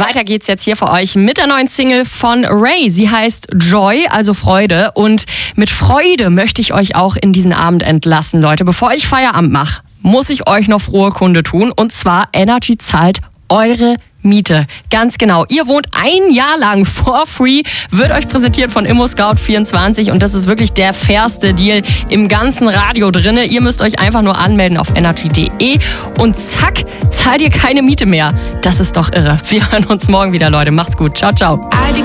Weiter geht's jetzt hier für euch mit der neuen Single von Ray. Sie heißt Joy, also Freude. Und mit Freude möchte ich euch auch in diesen Abend entlassen, Leute. Bevor ich Feierabend mache, muss ich euch noch frohe Kunde tun. Und zwar Energy zahlt eure Miete. Ganz genau. Ihr wohnt ein Jahr lang for free, wird euch präsentiert von ImmoScout24 und das ist wirklich der fairste Deal im ganzen Radio drinne. Ihr müsst euch einfach nur anmelden auf energy.de und zack, zahlt ihr keine Miete mehr. Das ist doch irre. Wir hören uns morgen wieder, Leute. Macht's gut. Ciao, ciao.